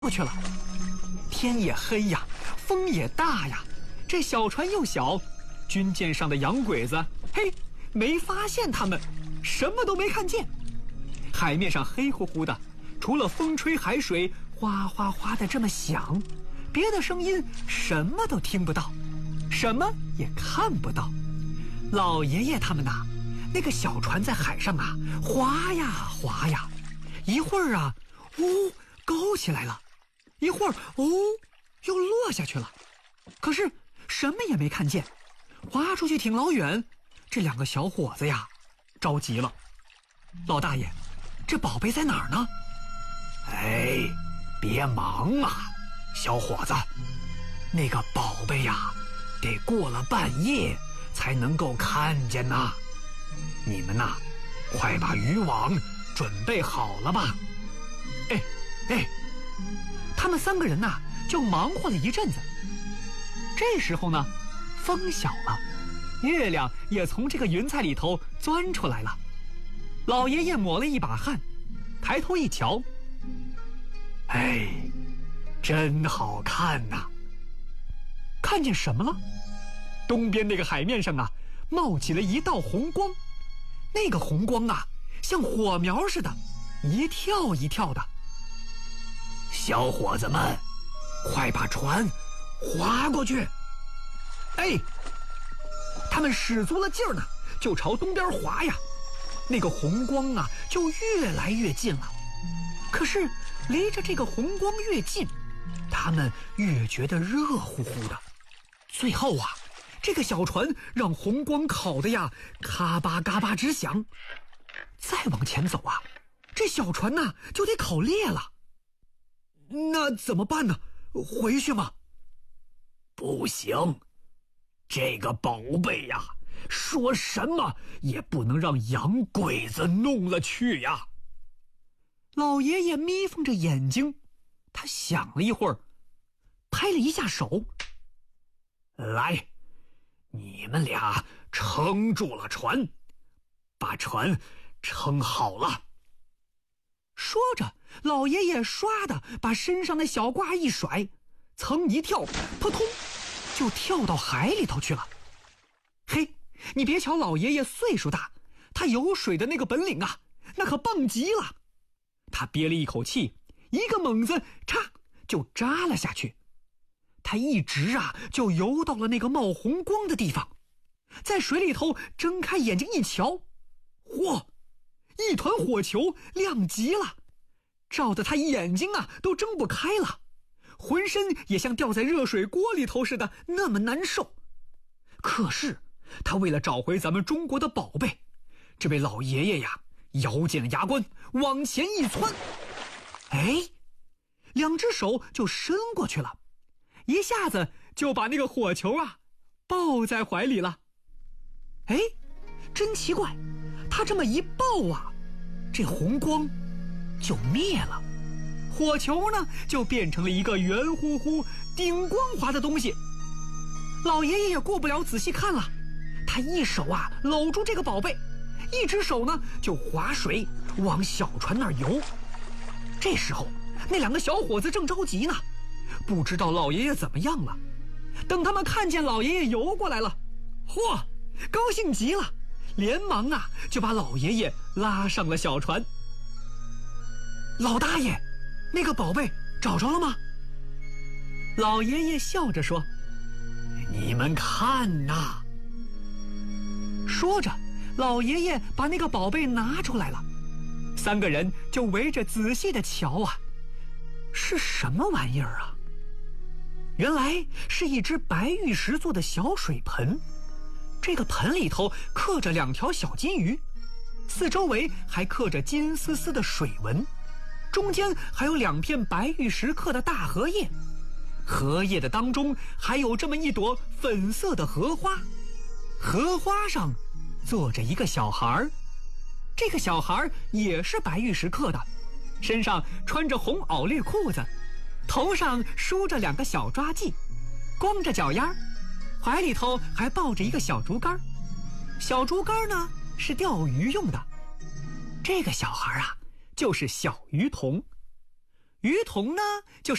过去了。天也黑呀，风也大呀，这小船又小，军舰上的洋鬼子，嘿，没发现他们，什么都没看见。海面上黑乎乎的，除了风吹海水哗哗哗的这么响，别的声音什么都听不到，什么也看不到。老爷爷他们呐，那个小船在海上啊，划呀划呀，一会儿啊，高起来了，一会儿又落下去了，可是什么也没看见，划出去挺老远。这两个小伙子呀，着急了。老大爷，这宝贝在哪儿呢？ 哎，别忙啊，小伙子，那个宝贝呀，得过了半夜才能够看见呐。你们呐，快把渔网准备好了吧。 哎，他们三个人呐，就忙活了一阵子。这时候呢，风小了，月亮也从这个云彩里头钻出来了。老爷爷抹了一把汗，抬头一瞧， 哎，真好看呐！ 看见什么了？东边那个海面上啊，冒起了一道红光，那个红光啊，像火苗似的，一跳一跳的。 小伙子们，快把船划过去！ 哎，他们使足了劲儿呢，就朝东边划呀。那个红光啊，就越来越近了。可是离着这个红光越近，他们越觉得热乎乎的。最后啊，这个小船让红光烤的呀，咔吧嘎巴直响。再往前走啊，这小船呐，就得烤裂了。那怎么办呢？回去吗？ 不行，这个宝贝呀，说什么也不能让洋鬼子弄了去呀。 老爷爷眯缝着眼睛，他想了一会儿，拍了一下手。 来，你们俩撑住了船，把船撑好了。 说着，老爷爷唰的把身上的小褂一甩，噌一跳，扑通，就跳到海里头去了。嘿，你别瞧老爷爷岁数大，他游水的那个本领啊，那可棒极了。他憋了一口气，一个猛子，嚓，就扎了下去。他一直啊，就游到了那个冒红光的地方，在水里头睁开眼睛一瞧，嚯，一团火球亮极了，照得他眼睛啊都睁不开了，浑身也像掉在热水锅里头似的那么难受。可是他为了找回咱们中国的宝贝，这位老爷爷呀，咬紧了牙关往前一窜，哎，两只手就伸过去了，一下子就把那个火球啊抱在怀里了。哎，真奇怪，他这么一抱啊，这红光就灭了，火球呢就变成了一个圆乎乎顶光滑的东西。老爷爷也顾不了仔细看了，他一手啊搂住这个宝贝，一只手呢就划水往小船那儿游。这时候那两个小伙子正着急呢，不知道老爷爷怎么样了。等他们看见老爷爷游过来了，嚯，高兴极了，连忙啊就把老爷爷拉上了小船。老大爷，那个宝贝找着了吗？老爷爷笑着说， 你们看呐。 说着，老爷爷把那个宝贝拿出来了，三个人就围着仔细的瞧啊，是什么玩意儿啊？原来是一只白玉石做的小水盆，这个盆里头刻着两条小金鱼，四周围还刻着金丝丝的水纹，中间还有两片白玉石刻的大荷叶，荷叶的当中还有这么一朵粉色的荷花，荷花上坐着一个小孩，这个小孩也是白玉石刻的，身上穿着红袄绿裤子，头上梳着两个小抓髻，光着脚丫，怀里头还抱着一个小竹竿，小竹竿呢是钓鱼用的。这个小孩啊，就是小鱼童。 鱼童呢，就